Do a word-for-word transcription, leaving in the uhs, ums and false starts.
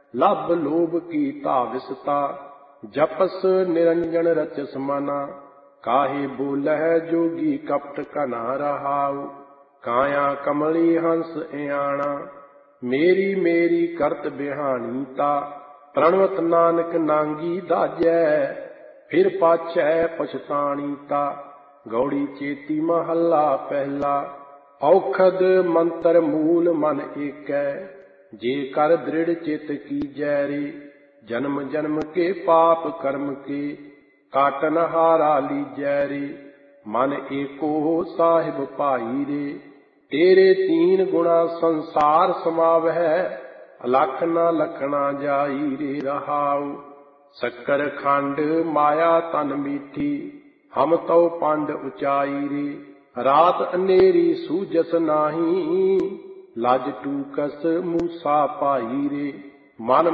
लभ लोभ की ताविसता, जपस निरंजन रचस माना। काहे बोलह जोगी कपट कना रहाउ, काया कमली हंस इयाणा। मेरी मेरी करत बिहानीता, प्रणवत नानक नांगी दाजै। फिर पाछै पछताणीता, गौड़ी चेती महला पहला। औखद मंत्र मूल मन एकै, जे कर दृढ़ चित कीजै रे। जन्म जन्म के पाप कर्म के, काटन हारा लीजै रे। मन एको साहिब पाई रे, तेरे तीन गुणा संसार समावै। अलख न लखना जाई रे रहाउ, शक्कर खंड माया तन मीठी। हम तो पंड उचाई रे, रात अनेरी सूझस नाही। लाज टूकस मूसा पाई रे, मन